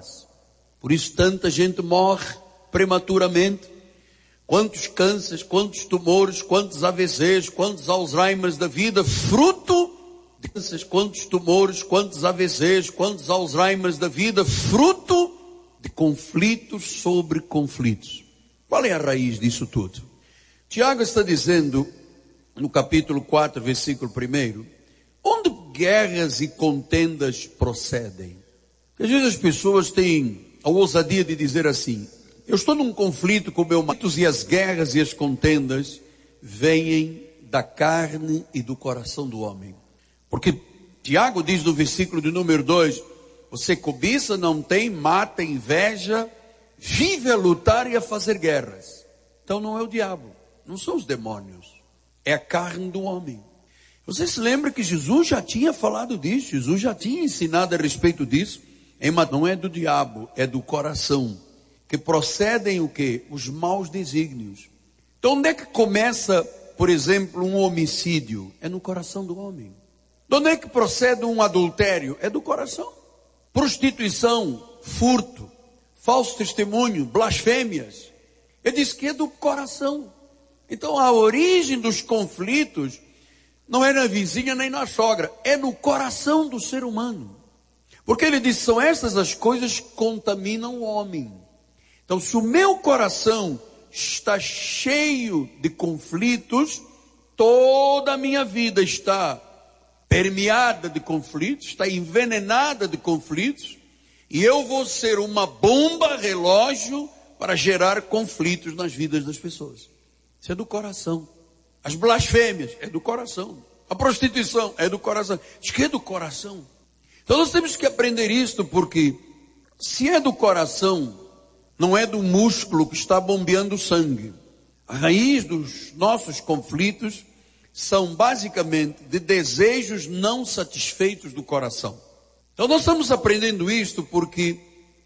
paz. Por isso tanta gente morre prematuramente. Quantos cânceres, quantos tumores, quantos AVCs, quantos Alzheimers da vida, fruto de cânceres, quantos tumores, quantos AVCs, quantos Alzheimers da vida, fruto de conflitos sobre conflitos. Qual é a raiz disso tudo? Tiago está dizendo, no capítulo 4, versículo 1, onde guerras e contendas procedem? Às vezes as pessoas têm a ousadia de dizer assim: eu estou num conflito com o meu marido, e as guerras e as contendas vêm da carne e do coração do homem. Porque Tiago diz no versículo de número 2, você cobiça, não tem, mata, inveja, vive a lutar e a fazer guerras. Então não é o diabo, não são os demônios, é a carne do homem. Você se lembra que Jesus já tinha falado disso, Jesus já tinha ensinado a respeito disso. Não é do diabo, é do coração, que procedem o quê? Os maus desígnios. Então onde é que começa, por exemplo, um homicídio? É no coração do homem. De onde é que procede um adultério? É do coração. Prostituição, furto, falso testemunho, blasfêmias. Ele diz que é do coração. Então a origem dos conflitos não é na vizinha nem na sogra, é no coração do ser humano. Porque ele diz, são essas as coisas que contaminam o homem. Então se o meu coração está cheio de conflitos, toda a minha vida está permeada de conflitos, está envenenada de conflitos, e eu vou ser uma bomba relógio para gerar conflitos nas vidas das pessoas. Isso é do coração. As blasfêmias é do coração. A prostituição é do coração. Diz que é do coração. Então nós temos que aprender isto, porque se é do coração, não é do músculo que está bombeando o sangue. A raiz dos nossos conflitos são basicamente de desejos não satisfeitos do coração. Então nós estamos aprendendo isto porque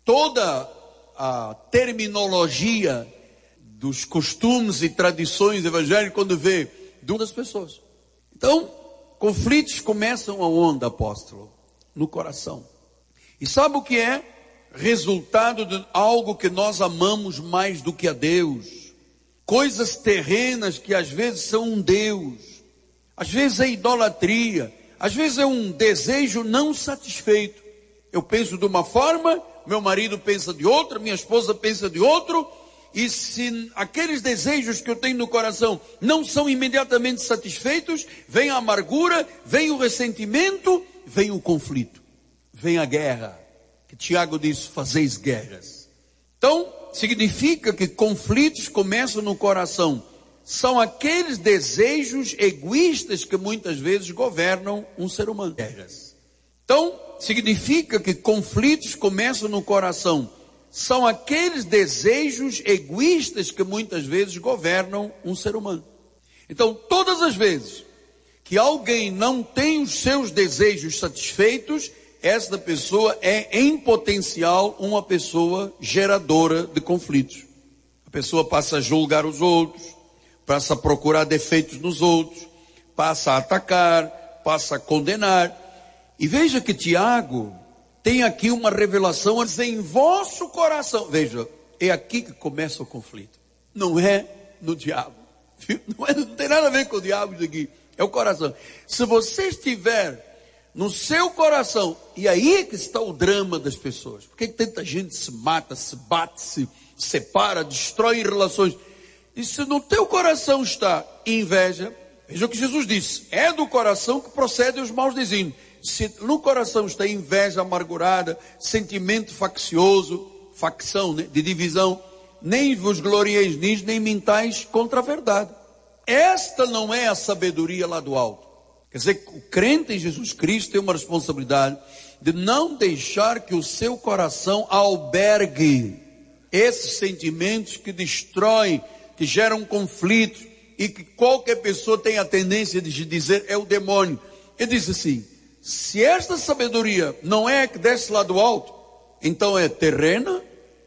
toda a terminologia dos costumes e tradições evangélicas, quando vê duas pessoas. Então, conflitos começam aonde, apóstolo? No coração. E sabe o que é? Resultado de algo que nós amamos mais do que a Deus. Coisas terrenas que às vezes são um Deus. Às vezes é idolatria. Às vezes é um desejo não satisfeito. Eu penso de uma forma, meu marido pensa de outra, minha esposa pensa de outro. E se aqueles desejos que eu tenho no coração não são imediatamente satisfeitos, vem a amargura, vem o ressentimento, vem o conflito, vem a guerra, que Tiago diz, fazeis guerras. Então, significa que conflitos começam no coração. São aqueles desejos egoístas que muitas vezes governam um ser humano. Guerras. Então, significa que conflitos começam no coração. São aqueles desejos egoístas que muitas vezes governam um ser humano. Então, todas as vezes que alguém não tem os seus desejos satisfeitos, esta pessoa é, em potencial, uma pessoa geradora de conflitos. A pessoa passa a julgar os outros, passa a procurar defeitos nos outros, passa a atacar, passa a condenar. E veja que Tiago tem aqui uma revelação, em vosso coração. Veja, é aqui que começa o conflito. Não é no diabo. Não tem nada a ver com o diabo isso aqui. É o coração. Se você estiver no seu coração, e aí é que está o drama das pessoas. Por que tanta gente se mata, se bate, se separa, destrói relações? E se no teu coração está inveja, veja o que Jesus disse, é do coração que procedem os maus desígnios. Se no coração está inveja amargurada, sentimento faccioso, facção, né, de divisão, nem vos glorieis nisso, nem mintais contra a verdade. Esta não é a sabedoria lá do alto. Quer dizer, o crente em Jesus Cristo tem uma responsabilidade de não deixar que o seu coração albergue esses sentimentos que destroem, que geram conflitos, e que qualquer pessoa tem a tendência de dizer é o demônio. Ele diz assim, se esta sabedoria não é que desce lá do alto, então é terrena,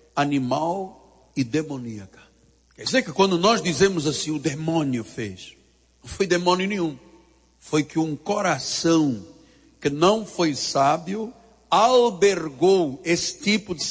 animal e demoníaca. Quer dizer que quando nós dizemos assim, o demônio fez, não foi demônio nenhum. Foi que um coração que não foi sábio albergou esse tipo de